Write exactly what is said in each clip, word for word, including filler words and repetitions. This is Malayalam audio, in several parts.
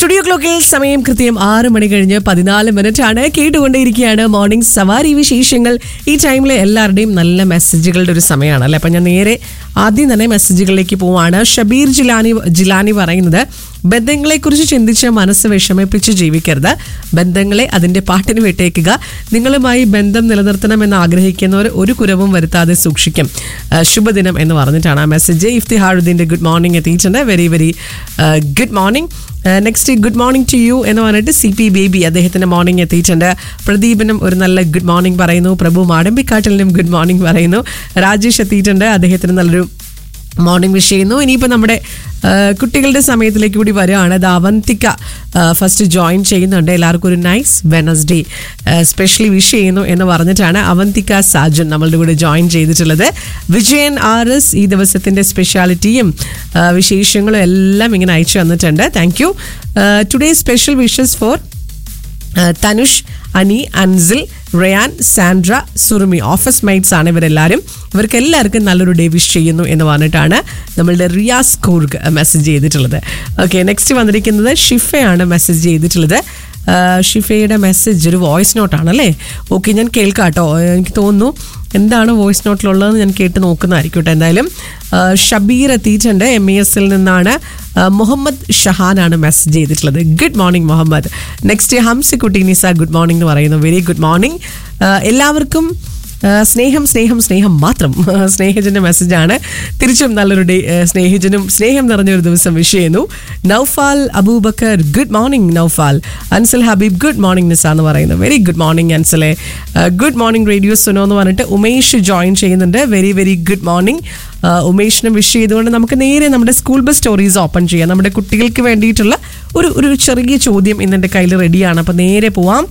സ്റ്റുഡിയോ ക്ലോക്കിൽ സമയം കൃത്യം ആറ് മണി കഴിഞ്ഞ് പതിനാല് മിനിറ്റ് ആണ്. കേട്ടുകൊണ്ടേയിരിക്കുകയാണ് മോർണിംഗ് സവാരി വിശേഷങ്ങൾ. ഈ ടൈമിൽ എല്ലാവരുടെയും നല്ല മെസ്സേജുകളുടെ ഒരു സമയമാണ് അല്ലേ. അപ്പം ഞാൻ നേരെ ആദ്യം തന്നെ മെസ്സേജുകളിലേക്ക് പോവാണ്. ഷബീർ ജിലാനി ജിലാനി പറയുന്നത്, ബന്ധങ്ങളെക്കുറിച്ച് ചിന്തിച്ച് മനസ്സ് വിഷമിപ്പിച്ച് ജീവിക്കരുത്, ബന്ധങ്ങളെ അതിൻ്റെ പാട്ടിന് വിട്ടേക്കുക. നിങ്ങളുമായി ബന്ധം നിലനിർത്തണമെന്ന് ആഗ്രഹിക്കുന്നവർ ഒരു കുറവും വരുത്താതെ സൂക്ഷിക്കും. ശുഭദിനം എന്ന് പറഞ്ഞിട്ടാണ് ആ മെസ്സേജ്. ഇഫ്തിഹാറുദ്ദീൻ്റെ ഗുഡ് മോർണിംഗ് എത്തിയിട്ടുണ്ട്. Very very good morning. Next good morning to you എന്ന് പറഞ്ഞിട്ട് സി പി ബേബി അദ്ദേഹത്തിൻ്റെ മോർണിംഗ് എത്തിയിട്ടുണ്ട്. പ്രദീപിനും ഒരു നല്ല ഗുഡ് മോർണിംഗ് പറയുന്നു. പ്രഭു മാടമ്പിക്കാട്ടിലിനും ഗുഡ് മോർണിംഗ് പറയുന്നു. രാജേഷ് എത്തിയിട്ടുണ്ട്, അദ്ദേഹത്തിന് നല്ലൊരു മോർണിംഗ് വിഷ് ചെയ്യുന്നു. ഇനിയിപ്പോൾ നമ്മുടെ കുട്ടികളുടെ സമയത്തിലേക്ക് കൂടി വരികയാണ്. അത് അവന്തിക ഫസ്റ്റ് ജോയിൻ ചെയ്യുന്നുണ്ട്. എല്ലാവർക്കും ഒരു നൈസ് വെനസ്ഡേ സ്പെഷ്യലി വിഷ് ചെയ്യുന്നു എന്ന് പറഞ്ഞിട്ടാണ് അവന്തിക സാജൻ നമ്മളുടെ കൂടെ ജോയിൻ ചെയ്തിട്ടുള്ളത്. വിജയൻ ആർ എസ് ഈ ദിവസത്തിൻ്റെ സ്പെഷ്യാലിറ്റിയും വിശേഷങ്ങളും എല്ലാം ഇങ്ങനെ അയച്ചു തന്നിട്ടുണ്ട്. Thank you. Today special wishes for Tanush, Ani, Ansil, Ryan, Sandra, Surumi. Office mates ആണ് ഇവരെല്ലാവരും. ഇവർക്ക് എല്ലാവർക്കും നല്ലൊരു ഡേ വിഷ് ചെയ്യുന്നു എന്ന് പറഞ്ഞിട്ടാണ് നമ്മളുടെ റിയാസ് കൂർഗ് മെസ്സേജ് ചെയ്തിട്ടുള്ളത്. ഓക്കെ, നെക്സ്റ്റ് വന്നിരിക്കുന്നത് ഷിഫയാണ് മെസ്സേജ് ചെയ്തിട്ടുള്ളത്. ഷിഫയുടെ മെസ്സേജ് ഒരു വോയിസ് നോട്ടാണല്ലേ. ഓക്കെ, ഞാൻ കേൾക്കാം കേട്ടോ. എനിക്ക് തോന്നുന്നു എന്താണ് വോയിസ് നോട്ടിലുള്ളതെന്ന് ഞാൻ കേട്ട് നോക്കുന്നതായിരിക്കും കേട്ടോ. എന്തായാലും ഷബീർ എത്തിയിട്ടുണ്ട്, എം ഇ എസിൽ നിന്നാണ്. മുഹമ്മദ് ഷഹാനാണ് മെസ്സേജ് ചെയ്തിട്ടുള്ളത്. Good morning Muhammad. നെക്സ്റ്റ് ഹംസിക്കുട്ടി നിസ ഗുഡ് മോർണിംഗ് എന്ന് പറയുന്നു. Very good morning. എല്ലാവർക്കും സ്നേഹം സ്നേഹം സ്നേഹം മാത്രം. സ്നേഹജൻ്റെ മെസ്സേജാണ്. തിരിച്ചും നല്ലൊരു ഡേ സ്നേഹജനും സ്നേഹം നിറഞ്ഞൊരു ദിവസം വിഷ് ചെയ്യുന്നു. Naufal Abubakar good morning Naufal. Ansal Habib good morning നിസ എന്ന് പറയുന്നു. Very good morning അൻസലെ. Good morning radio Suno എന്ന് പറഞ്ഞിട്ട് ഉമേഷ് ജോയിൻ ചെയ്യുന്നുണ്ട്. Very very good morning. ഉമേഷിനെ wish ചെയ്തുകൊണ്ട് നമുക്ക് നേരെ നമ്മുടെ സ്കൂൾ ബസ് സ്റ്റോറീസ് ഓപ്പൺ ചെയ്യാം. നമ്മുടെ കുട്ടികൾക്ക് വേണ്ടിയിട്ടുള്ള ഒരു ഒരു ചെറിയ ചോദ്യം ഇന്നെൻ്റെ കയ്യിൽ റെഡിയാണ്. അപ്പം നേരെ പോവാം.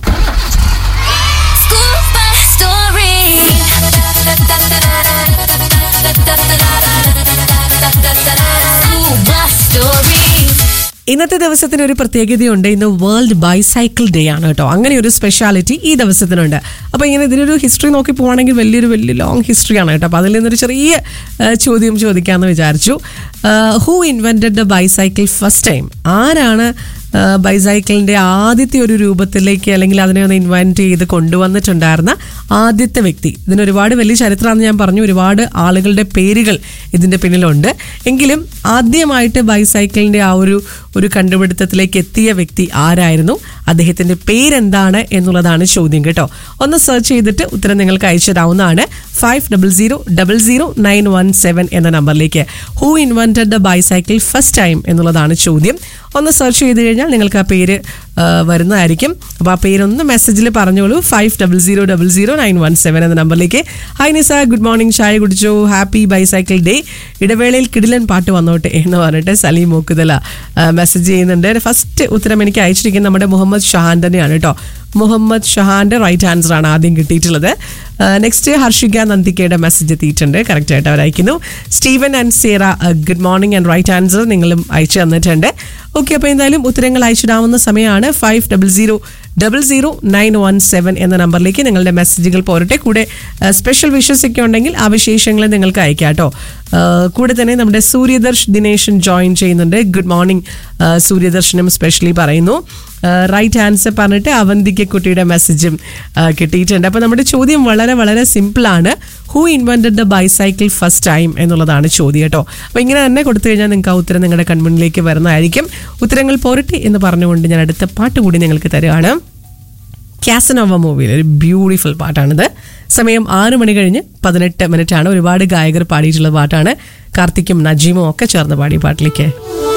ഇന്നത്തെ ദിവസത്തിന് ഒരു പ്രത്യേകതയുണ്ട്. ഇന്ന് വേൾഡ് ബൈസൈക്കിൾ ഡേ ആണ് കേട്ടോ. അങ്ങനെ ഒരു സ്പെഷ്യാലിറ്റി ഈ ദിവസത്തിനുണ്ട്. അപ്പോൾ ഇങ്ങനെ ഇതിനൊരു ഹിസ്റ്ററി നോക്കി പോവുകയാണെങ്കിൽ വലിയൊരു വലിയ ലോങ് ഹിസ്റ്ററിയാണ് കേട്ടോ. അപ്പോൾ അതിൽ നിന്നൊരു ചെറിയ ചോദ്യം ചോദിക്കാമെന്ന് വിചാരിച്ചു. Who invented the bicycle first time? ആരാണ് ബൈസൈക്കിളിൻ്റെ ആദ്യത്തെ ഒരു രൂപത്തിലേക്ക് അല്ലെങ്കിൽ അതിനെ ഒന്ന് ഇൻവെൻറ്റ് ചെയ്ത് കൊണ്ടുവന്നിട്ടുണ്ടായിരുന്ന ആദ്യത്തെ വ്യക്തി? ഇതിന് ഒരുപാട് വലിയ ചരിത്രമാണെന്ന് ഞാൻ പറഞ്ഞു. ഒരുപാട് ആളുകളുടെ പേരുകൾ ഇതിൻ്റെ പിന്നിലുണ്ട്. എങ്കിലും ആദ്യമായിട്ട് ബൈസൈക്കിളിൻ്റെ ആ ഒരു ഒരു കണ്ടുപിടുത്തത്തിലേക്ക് എത്തിയ വ്യക്തി ആരായിരുന്നു, അദ്ദേഹത്തിൻ്റെ പേരെന്താണ് എന്നുള്ളതാണ് ചോദ്യം കേട്ടോ. ഒന്ന് സെർച്ച് ചെയ്തിട്ട് ഉത്തരം നിങ്ങൾക്ക് അയച്ചിടാവുന്നതാണ്. Five double zero double zero nine one seven എന്ന നമ്പറിലേക്ക്. Who invented the bicycle first time എന്നുള്ളതാണ് ചോദ്യം. ഒന്ന് സെർച്ച് ചെയ്ത് കഴിഞ്ഞാൽ നിങ്ങൾക്ക് ആ പേര് വരുന്നതായിരിക്കും. അപ്പോൾ ആ പേരൊന്ന് മെസ്സേജിൽ പറഞ്ഞോളൂ. Five double zero double zero nine one seven എന്ന നമ്പറിലേക്ക്. ഹായ് നിസ, ഗുഡ് മോർണിംഗ്, ചായ കുടിച്ചോ, ഹാപ്പി ബൈസൈക്കിൾ ഡേ, ഇടവേളയിൽ കിടിലൻ പാട്ട് വന്നോട്ടെ എന്ന് പറഞ്ഞിട്ട് സലീം മൂക്കുതല മെസ്സേജ് ചെയ്യുന്നുണ്ട്. ഫസ്റ്റ് ഉത്തരം എനിക്ക് അയച്ചിരിക്കുന്നത് നമ്മുടെ മുഹമ്മദ് ഷഹാൻ തന്നെയാണ് കേട്ടോ. മുഹമ്മദ് ഷഹാൻ്റെ റൈറ്റ് ആൻസർ ആണ് ആദ്യം കിട്ടിയിട്ടുള്ളത്. നെക്സ്റ്റ് ഹർഷിക നന്ദിക്കയുടെ മെസ്സേജ് എത്തിയിട്ടുണ്ട്. കറക്റ്റായിട്ട് അവർ അയക്കുന്നു. Steven and Sera good morning and right answer നിങ്ങളും അയച്ചു തന്നിട്ടുണ്ട്. ഓക്കെ, അപ്പോൾ എന്തായാലും ഉത്തരങ്ങൾ അയച്ചിടാവുന്ന സമയമാണ്. Five double zero double zero nine one seven എന്ന നമ്പറിലേക്ക് നിങ്ങളുടെ മെസ്സേജുകൾ പോരട്ടെ. കൂടെ സ്പെഷ്യൽ വിഷസ് ഒക്കെ ഉണ്ടെങ്കിൽ ആ വിശേഷങ്ങൾ നിങ്ങൾക്ക് അയക്കാം കേട്ടോ. കൂടെ തന്നെ നമ്മുടെ സൂര്യദർശ് ദിനേശൻ ജോയിൻ ചെയ്യുന്നുണ്ട്. ഗുഡ് മോർണിംഗ് സൂര്യദർശനും സ്പെഷ്യലി പറയുന്നു. റൈറ്റ് ആൻസർ പറഞ്ഞിട്ട് അവന്തിക കുട്ടിയുടെ മെസ്സേജും കിട്ടിയിട്ടുണ്ട്. അപ്പോൾ നമ്മുടെ ചോദ്യം വളരെ വളരെ സിമ്പിളാണ്. Who invented the bicycle first time എന്നുള്ളതാണ് ചോദ്യം കേട്ടോ. അപ്പോൾ ഇങ്ങനെ തന്നെ കൊടുത്തു കഴിഞ്ഞാൽ നിങ്ങൾക്ക് ആ ഉത്തരം നിങ്ങളുടെ കൺമുന്നിലേക്ക് വരുന്നതായിരിക്കും. ഉത്തരങ്ങൾ പോരട്ടെ എന്ന് പറഞ്ഞുകൊണ്ട് ഞാൻ അടുത്ത പാട്ട് കൂടി നിങ്ങൾക്ക് തരുകയാണ്. കാസനോവ മൂവിയിൽ ഒരു ബ്യൂട്ടിഫുൾ പാട്ടാണിത്. സമയം ആറ് മണി കഴിഞ്ഞ് പതിനെട്ട് മിനിറ്റ് ആണ്. ഒരുപാട് ഗായകർ പാടിയിട്ടുള്ള പാട്ടാണ്. കാർത്തിക്കും നജീമും ഒക്കെ ചേർന്ന് പാടിയ പാട്ടിലേക്ക്